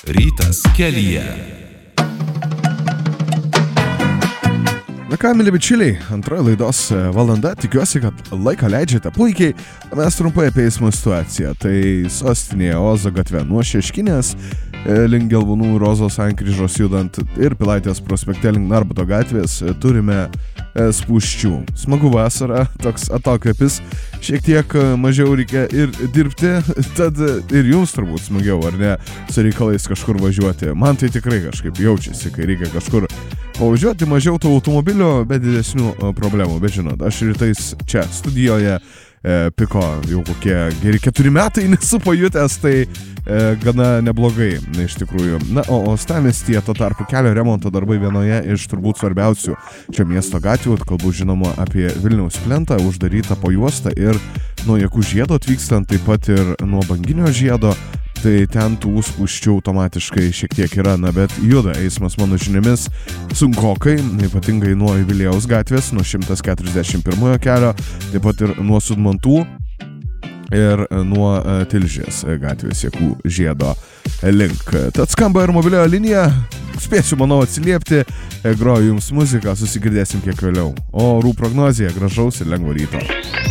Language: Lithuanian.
Rytas kelyje. Na ką, mėly bičiuliai, antroji laidos valanda, tikiuosi, kad laiką leidžiate puikiai. Mes trumpai apie eismo situaciją. Tai sostinėje Ozo gatve nuo Šeškinės link Gelvonų Rozos sankryžos judant ir Pilaitės prospekte link Narbuto gatvės turime spūsčių. Smagu vasara, toks atokvėpis, šiek tiek mažiau reikia ir dirbti, tad ir jums turbūt smagiau, ar ne, su reikalais kažkur važiuoti. Man tai tikrai kažkaip jaučiasi, kai reikia kažkur pavažiuoti, mažiau tų automobilių, bet didesnių problemų. Bet žinot, aš rytais čia studijoje piko jau kokie geri 4 metai nesu pajutęs, tai gana neblogai iš tikrųjų. Na, o uostamiestyje tuo tarpu kelio remonto darbai vienoje iš turbūt svarbiausių šio miesto gatvių, kalbu žinoma apie Vilniaus plentą, uždarytą po juostą ir nuo Jakų žiedo atvykstant, taip pat ir nuo Banginio žiedo. Tai ten tų spūsčių automatiškai šiek tiek yra, na, bet juda eismas mano žiniomis sunkokai, ypatingai nuo Vilėjaus gatvės, nuo 141 kelio, taip pat ir nuo Sudmantų ir nuo Tilžės gatvės Jakų žiedo link. Tad skamba ir mobiliojo linija, spėsiu, manau, atsiliepti, groju jums muziką, susigirdėsim kiek vėliau. O orų prognozija, gražaus ir lengvo ryto.